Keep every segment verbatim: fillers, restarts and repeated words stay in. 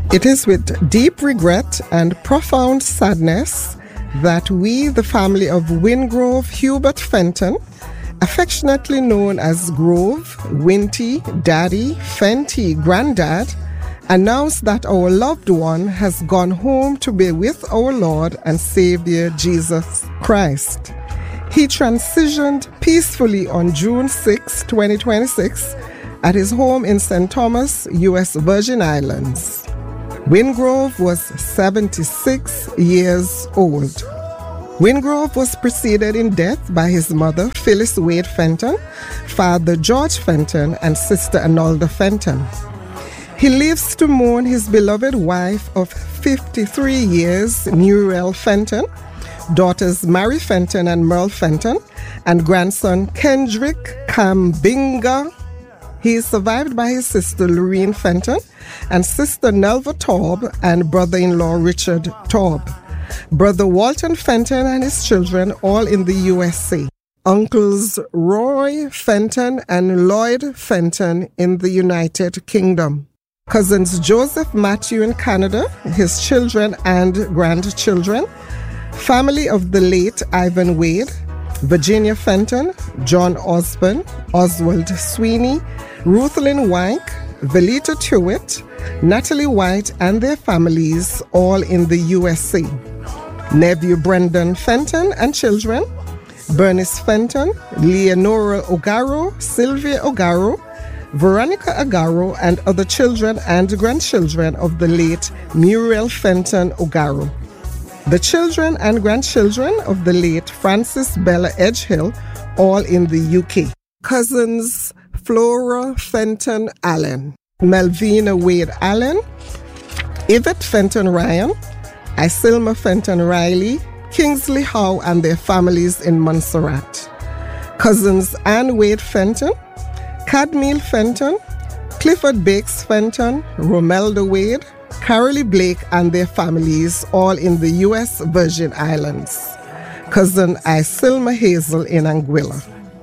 It is with deep regret and profound sadness that we, the family of Wingrove Hubert Fenton, affectionately known as Grove, Winty, Daddy, Fenty, Granddad, announce that our loved one has gone home to be with our Lord and Savior Jesus Christ. He transitioned peacefully on June sixth, twenty twenty-six at his home in Saint Thomas, U S Virgin Islands. Wingrove was seventy-six years old. Wingrove was preceded in death by his mother, Phyllis Wade Fenton, father George Fenton, and sister Anolda Fenton. He lives to mourn his beloved wife of fifty-three years, Muriel Fenton, daughters Mary Fenton and Merle Fenton, and grandson Kendrick Kambinga. He is survived by his sister Lorene Fenton and sister Nelva Taub and brother-in-law Richard Taub. Brother Walton Fenton and his children all in the U S A. Uncles Roy Fenton and Lloyd Fenton in the United Kingdom. Cousins Joseph Matthew in Canada, his children and grandchildren. Family of the late Ivan Wade, Virginia Fenton, John Osborne, Oswald Sweeney, Ruthlyn Wank, Velita Tewitt, Natalie White and their families, all in the U S A. Nephew Brendan Fenton and children, Bernice Fenton, Leonora Ogaro, Sylvia Ogaro, Veronica Ogaro, and other children and grandchildren of the late Muriel Fenton Ogaro. The children and grandchildren of the late Francis Bella Edgehill, all in the U K. Cousins Flora Fenton Allen, Melvina Wade Allen, Yvette Fenton Ryan, Isilma Fenton Riley, Kingsley Howe and their families in Montserrat. Cousins Anne Wade Fenton, Cadmiel Fenton, Clifford Bakes Fenton, Romelda Wade, Carolee Blake and their families, all in the U S Virgin Islands. Cousin Isilma Hazel in Anguilla.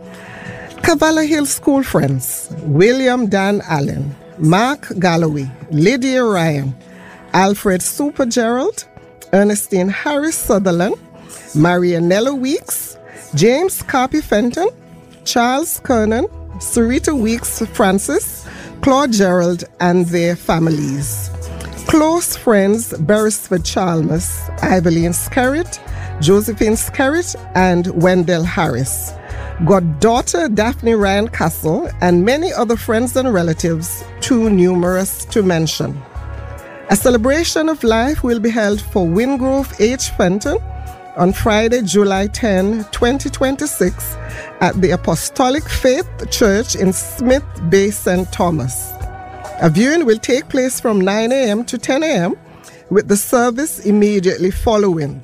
Cavallo Hill School friends, William Dan Allen, Mark Galloway, Lydia Ryan, Alfred Super Gerald, Ernestine Harris Sutherland, Marianella Weeks, James Carpy Fenton, Charles Kernan, Sarita Weeks Francis, Claude Gerald and their families. Close friends Beresford Chalmers, Evelyn Skerritt, Josephine Skerritt and Wendell Harris. Goddaughter Daphne Ryan Castle and many other friends and relatives, too numerous to mention. A celebration of life will be held for Wingrove H. Fenton on Friday, July tenth, twenty twenty-six at the Apostolic Faith Church in Smith Bay, Saint Thomas. A viewing will take place from nine a.m. to ten a.m. with the service immediately following.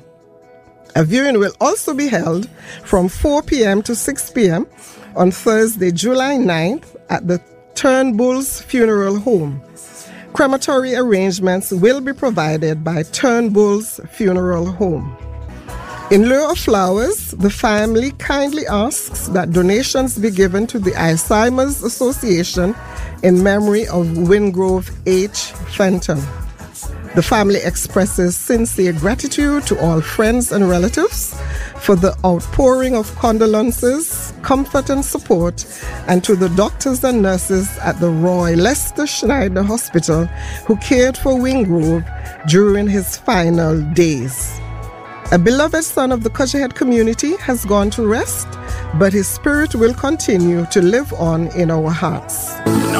A viewing will also be held from four p.m. to six p.m. on Thursday, July ninth at the Turnbulls Funeral Home. Crematory arrangements will be provided by Turnbulls Funeral Home. In lieu of flowers, the family kindly asks that donations be given to the Alzheimer's Association in memory of Wingrove H. Fenton. The family expresses sincere gratitude to all friends and relatives for the outpouring of condolences, comfort and support, and to the doctors and nurses at the Roy Lester Schneider Hospital who cared for Wingrove during his final days. A beloved son of the Cudgehead community has gone to rest, but his spirit will continue to live on in our hearts.